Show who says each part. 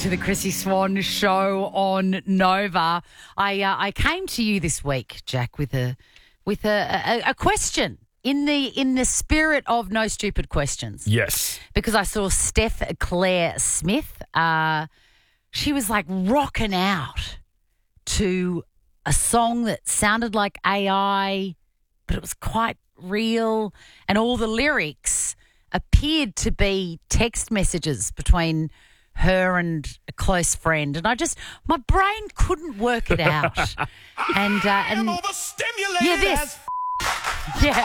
Speaker 1: to the Chrissy Swan Show on Nova. I came to you this week, Jack, with a question in the spirit of no stupid questions.
Speaker 2: Yes.
Speaker 1: Because I saw Steph Claire Smith. She was like rocking out to a song that sounded like AI, but it was quite real, and all the lyrics appeared to be text messages between her and a close friend, and my brain couldn't work it out. And yeah, this. Yeah.